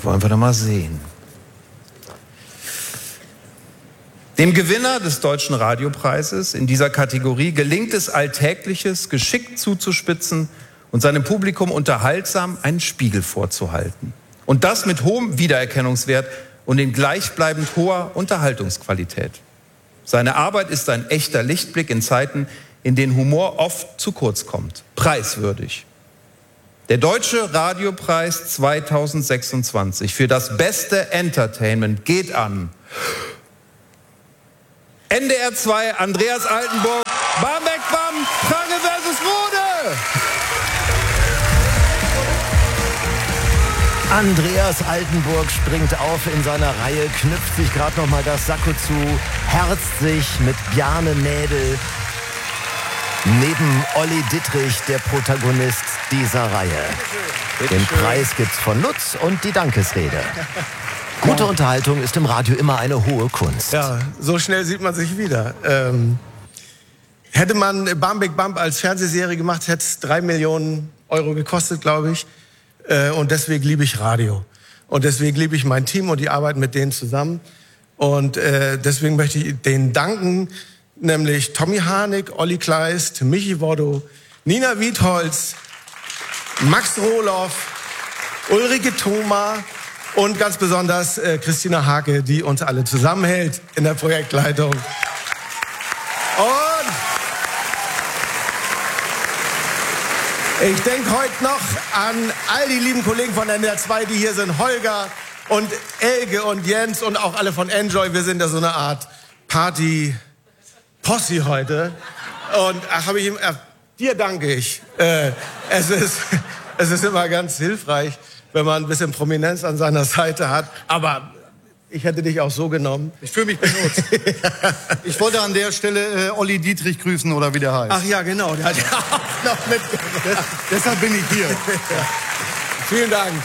Wollen wir doch mal sehen. Dem Gewinner des Deutschen Radiopreises in dieser Kategorie gelingt es, Alltägliches geschickt zuzuspitzen und seinem Publikum unterhaltsam einen Spiegel vorzuhalten. Und das mit hohem Wiedererkennungswert und in gleichbleibend hoher Unterhaltungsqualität. Seine Arbeit ist ein echter Lichtblick in Zeiten, in denen Humor oft zu kurz kommt. Preiswürdig. Der Deutsche Radiopreis 2026 für das beste Entertainment geht an NDR 2, Andreas Altenburg, Barmbek Bam, Frange versus Rode. Andreas Altenburg springt auf in seiner Reihe, knüpft sich gerade noch mal das Sakko zu, herzt sich mit Bjarne Mädel neben Olli Dittrich, der Protagonist dieser Reihe. Den Preis gibt's von Lutz und die Dankesrede. Gute Unterhaltung ist im Radio immer eine hohe Kunst. Ja, so schnell sieht man sich wieder. Hätte man Barmbek Bump als Fernsehserie gemacht, hätte es 3 Millionen Euro gekostet, glaube ich. Und deswegen liebe ich Radio. Und deswegen liebe ich mein Team und die Arbeit mit denen zusammen. Und deswegen möchte ich denen danken, nämlich Tommy Harnik, Olli Kleist, Michi Woddo, Nina Wiedholz, Max Rohloff, Ulrike Thoma und ganz besonders Christina Hake, die uns alle zusammenhält in der Projektleitung. Und ich denke heute noch an all die lieben Kollegen von NDR 2, die hier sind. Holger und Elge und Jens und auch alle von Enjoy. Wir sind ja so eine Art Party-Posse heute. Und dir danke ich. Es ist immer ganz hilfreich, wenn man ein bisschen Prominenz an seiner Seite hat. Aber ich hätte dich auch so genommen. Ich fühle mich benutzt. Ich wollte an der Stelle Olli Dittrich grüßen oder wie der heißt. Ach ja, genau. Der hat ja auch noch mitgemacht. Deshalb bin ich hier. Ja. Vielen Dank.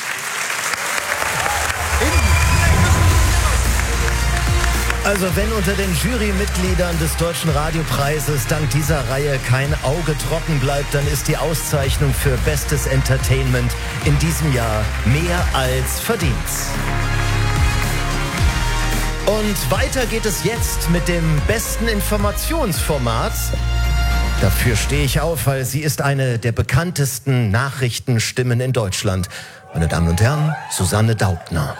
Also wenn unter den Jurymitgliedern des Deutschen Radiopreises dank dieser Reihe kein Auge trocken bleibt, dann ist die Auszeichnung für Bestes Entertainment in diesem Jahr mehr als verdient. Und weiter geht es jetzt mit dem besten Informationsformat. Dafür stehe ich auf, weil sie ist eine der bekanntesten Nachrichtenstimmen in Deutschland. Meine Damen und Herren, Susanne Daubner.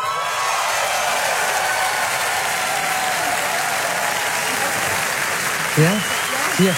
Ja? Hier.